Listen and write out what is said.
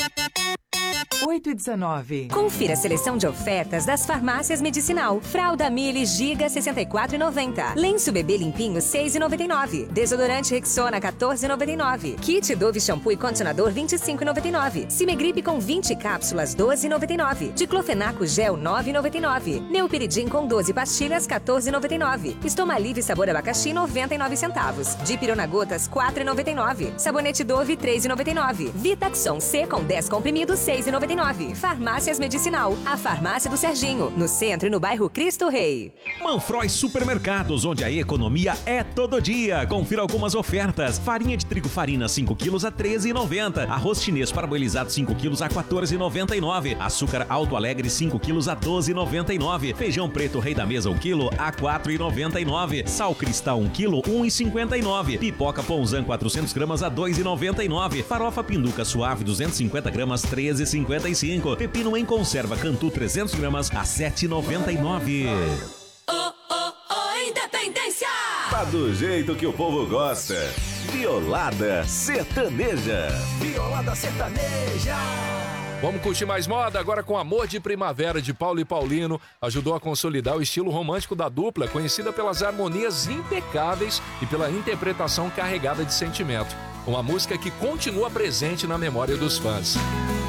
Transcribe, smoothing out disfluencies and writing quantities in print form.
8h19. Confira a seleção de ofertas das farmácias Medicinal. Fralda Mili Giga 64,90. Lenço bebê limpinho 6,99. Desodorante Rexona 14,99. Kit Dove shampoo e condicionador 25,99. Cimegripe com 20 cápsulas 12,99. Diclofenaco gel 9,99. Neupiridim com 12 pastilhas 14,99. Estomalive sabor abacaxi 99 centavos. Dipirona gotas 4,99. Sabonete Dove 3,99. Vitaxon C com 10 comprimidos 6,99. Farmácias Medicinal, a farmácia do Serginho, no centro e no bairro Cristo Rei. Manfroy Supermercados, onde a economia é todo dia. Confira algumas ofertas. Farinha de trigo Farina 5 quilos a R$ 13,90. Arroz chinês parboilizado 5 quilos a R$ 14,99. Açúcar Alto Alegre 5 quilos a R$ 12,99. Feijão preto Rei da Mesa 1 quilo a R$ 4,99. Sal Cristal 1 quilo R$ 1,59. Pipoca Ponzan 400 gramas a R$ 2,99. Farofa Pinduca Suave 250 gramas R$ 13,55. Pepino em conserva Cantu 300 gramas a R$ 7,99. Independência! Tá do jeito que o povo gosta. Violada Sertaneja. Violada Sertaneja. Vamos curtir mais moda agora com Amor de Primavera de Paulo e Paulino. Ajudou a consolidar o estilo romântico da dupla, conhecida pelas harmonias impecáveis e pela interpretação carregada de sentimento. Uma música que continua presente na memória dos fãs.